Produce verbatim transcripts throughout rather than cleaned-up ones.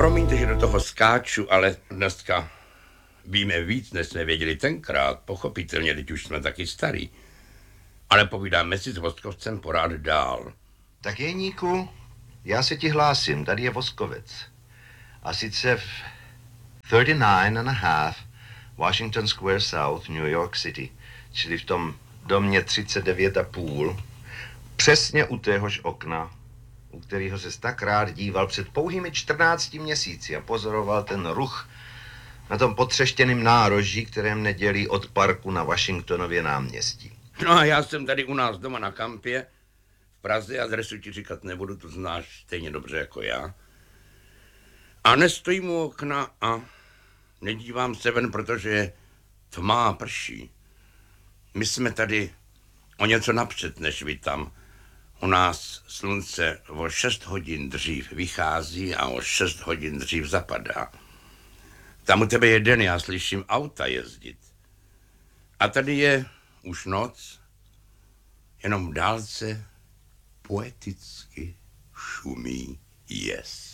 Promiňte, že do toho skáču, ale dneska víme víc, než jsme věděli tenkrát. Pochopitelně, teď už jsme taky starý. Ale povídáme si s Voskovcem porád dál. Tak Jeníku, já se ti hlásím, tady je Voskovec. A sice v třicet devět and a half Washington Square South, New York City, čili v tom domě třicet devět a půl, přesně u téhož okna, u kterého se tak rád díval před pouhými čtrnácti měsíci a pozoroval ten ruch na tom potřeštěném nároží, které mne dělí od parku na Washingtonově náměstí. No a já jsem tady u nás doma na kampě v Praze, adresu ti říkat nebudu, to znáš stejně dobře jako já. A nestojím u okna a nedívám se ven, protože je tmá, prší. My jsme tady o něco napřed než vy tam. U nás slunce o šest hodin dřív vychází a o šest hodin dřív zapadá. Tam u tebe je den, já slyším auta jezdit. A tady je už noc, jenom v dálce poeticky šumí jes.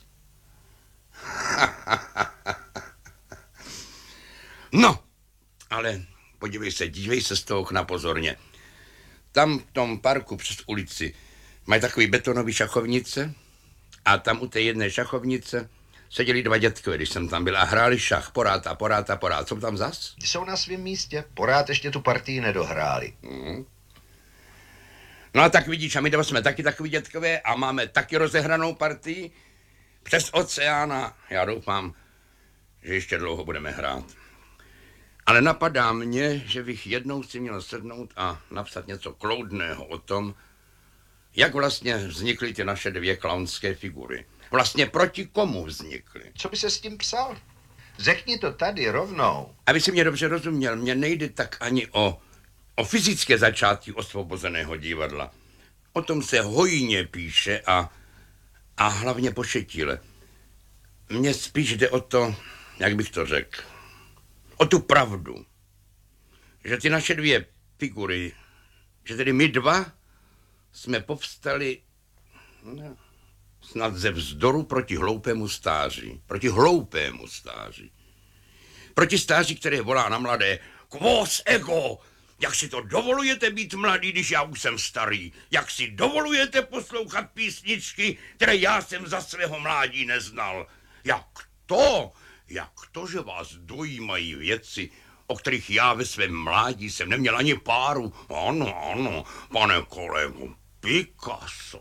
No, ale podívej se, dívej se z toho okna pozorně. Tam v tom parku přes ulici mají takový betonový šachovnice a tam u té jedné šachovnice seděli dva dětkové, když jsem tam byl a hráli šach, porád a porád a porád. Co tam zas? Jsou na svém místě, porád ještě tu partii nedohráli. Hmm. No a tak vidíš, a my dva jsme taky takový dětkové a máme taky rozehranou partii přes oceána. Já doufám, že ještě dlouho budeme hrát. Ale napadá mě, že bych jednou si měl sednout a napsat něco kloudného o tom, jak vlastně vznikly ty naše dvě klaunské figury. Vlastně proti komu vznikly. Co by se s tím psal? Řekni to tady rovnou. Aby si mě dobře rozuměl, mně nejde tak ani o, o fyzické začátky Osvobozeného divadla. O tom se hojně píše a, a hlavně pošetíle. Mně spíš jde o to, jak bych to řekl, o tu pravdu. Že ty naše dvě figury, že tedy my dva jsme povstali no, snad ze vzdoru proti hloupému stáří. Proti hloupému stáří. Proti stáří, které volá na mladé: Quos ego! Jak si to dovolujete být mladý, když já už jsem starý? Jak si dovolujete poslouchat písničky, které já jsem za svého mládí neznal? Jak to? Jak to, že vás dojímají věci, o kterých já ve svém mládí jsem neměl ani páru? Ano, ano, pane kolego, Picasso.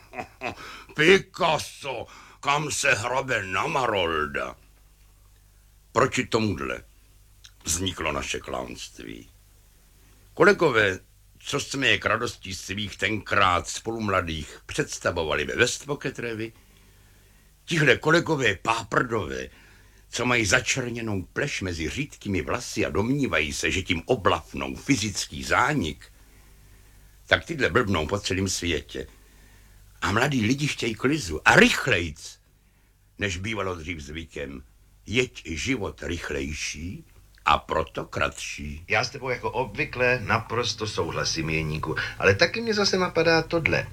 Picasso, kam se hrabe na Marolda. Proti tomuhle vzniklo naše klaunství. Kolegové, co jsme je k radostí svých tenkrát spolu mladých představovali ve Westpocketrevy, tihle kolegové páprdové, co mají začerněnou pleš mezi řídkými vlasy a domnívají se, že tím oblafnou fyzický zánik, tak tyhle blbnou po celém světě. A mladí lidi chtějí klizu a rychlejc, než bývalo dřív zvykem. Jeď život rychlejší a proto kratší. Já s tebou jako obvykle naprosto souhlasím, Jeníku, ale taky mě zase napadá tohle.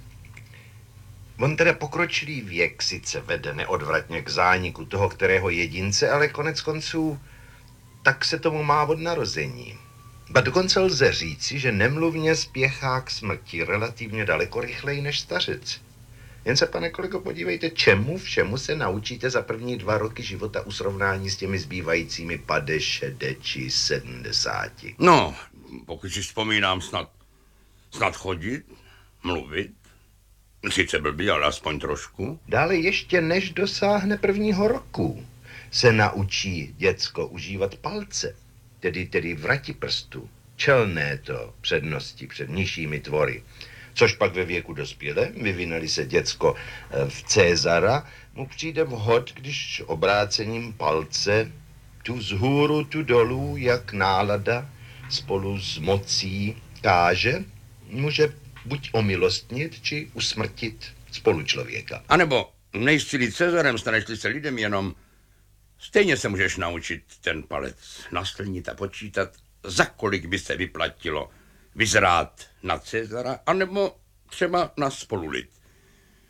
On teda pokročilý věk sice vede neodvratně k zániku toho kterého jedince, ale konec konců tak se tomu má od narození. Ba dokonce lze říci, že nemluvně spěchá k smrti relativně daleko rychleji než stařec. Jen se, pane kolego, podívejte, čemu všemu se naučíte za první dva roky života u srovnání s těmi zbývajícími pade, šede či sedmdesáti. No, pokud si vzpomínám, snad, snad chodit, mluvit, sice blbý, ale aspoň trošku. Dále ještě než dosáhne prvního roku, se naučí děcko užívat palce, tedy, tedy vrati prstu, čelné to přednosti před nižšími tvory. Což pak ve věku dospělé, vyvinuli se děcko v Cezara, mu přijde vhod, když obrácením palce tu vzhůru, tu dolů, jak nálada spolu s mocí káže, může buď omilostnit, či usmrtit spolučlověka. A nebo nejsi-li Cezarem, staneš-li se lidem jenom, stejně se můžeš naučit ten palec naslnit a počítat, za kolik by se vyplatilo vyzrát na Cezara, anebo třeba na spolulid.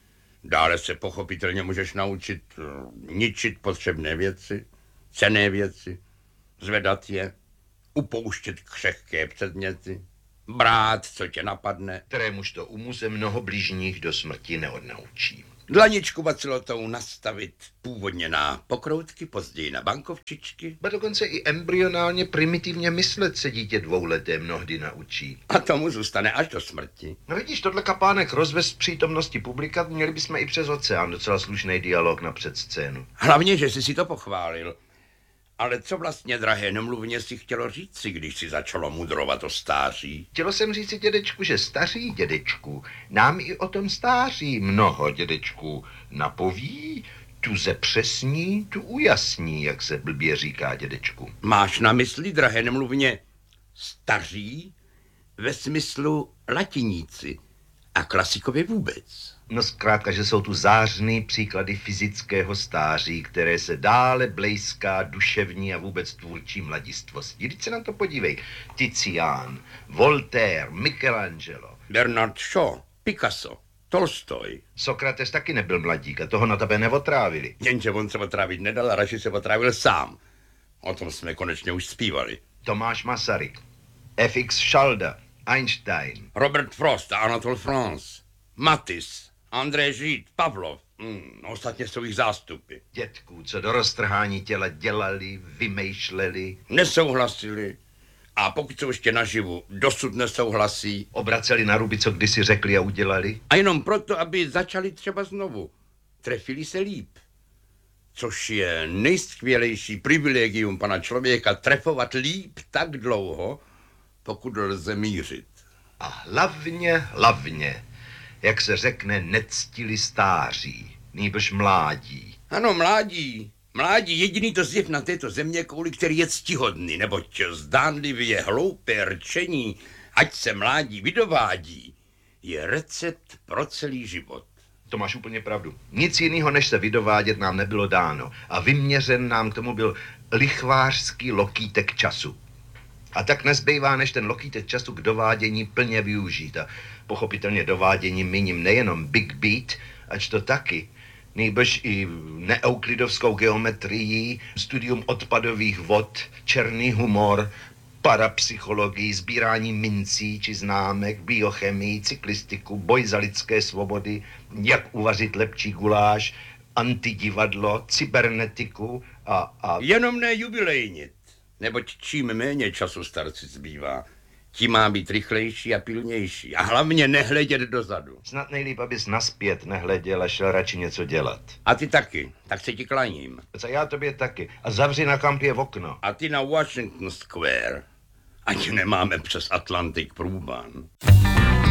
Dále se pochopitelně můžeš naučit uh, ničit potřebné věci, cenné věci, zvedat je, upouštět křehké předměty, brát, co tě napadne. Kterémuž to umu se mnoho bližních do smrti neodnaučí. Dlaničku bacilotou nastavit původně na pokroutky, později na bankovčičky. Ba dokonce i embryonálně primitivně myslet se dítě dvouleté mnohdy naučí. A tomu zůstane až do smrti. No vidíš, tohle kapánek rozvést v přítomnosti publika, měli bychom i přes oceán docela slušný dialog na předscénu. Hlavně, že jsi si to pochválil. Ale co vlastně, drahé nemluvně, si chtělo říci, když si začalo mudrovat o stáří? Chtělo jsem říci, dědečku, že staří dědečku nám i o tom stáří mnoho dědečku napoví, tu zepřesní, tu ujasní, jak se blbě říká, dědečku. Máš na mysli, drahé nemluvně, staří ve smyslu latiníci a klasikově vůbec? No zkrátka, že jsou tu zářný příklady fyzického stáří, které se dále blejská duševní a vůbec tvůrčí mladistvosti. Vždyť se na to podívej. Tizian, Voltaire, Michelangelo. Bernard Shaw, Picasso, Tolstoj. Sokrates taky nebyl mladík a toho na tebe neotrávili. Jenže on se otrávit nedal a radši se otrávil sám. O tom jsme konečně už zpívali. Tomáš Masaryk, F X Schalda, Einstein. Robert Frost a Anatole France, Matisse, André Gide, Pavlov. Hmm, ostatně jsou jich zástupy. Dětků, co do roztrhání těla dělali, vymýšleli. Nesouhlasili. A pokud jsou ještě naživu, dosud nesouhlasí. Obraceli na ruby, co kdysi řekli a udělali. A jenom proto, aby začali třeba znovu. Trefili se líp. Což je nejskvělejší privilegium pana člověka, trefovat líp tak dlouho, pokud lze mířit. A hlavně, hlavně, jak se řekne, nectili stáří, nýbrž mládí. Ano, mládí. Mládí jediný to zjev na této země, kvůli který je ctihodný, neboť zdánlivě hloupé rčení, ať se mládí vydovádí, je recept pro celý život. To máš úplně pravdu. Nic jiného, než se vydovádět, nám nebylo dáno. A vyměřen nám k tomu byl lichvářský lokýtek času. A tak nezbývá, než ten lokýtek času k dovádění plně využít. A pochopitelně dováděním míním nejenom Big Beat, ač to taky, nýbrž i neeuklidovskou geometrii, studium odpadových vod, černý humor, parapsychologii, sbírání mincí či známek, biochemii, cyklistiku, boj za lidské svobody, jak uvařit lepší guláš, antidivadlo, cybernetiku a... a... Jenom ne jubilejnit, neboť čím méně času starci zbývá, tím má být rychlejší a pilnější. A hlavně nehledět dozadu. Snad nejlíp, abys naspět nehleděl a šel radši něco dělat. A ty taky, tak se ti klaním. Co já tobě taky. A zavři na kampě v okno. A ty na Washington Square, ať nemáme přes Atlantik průban.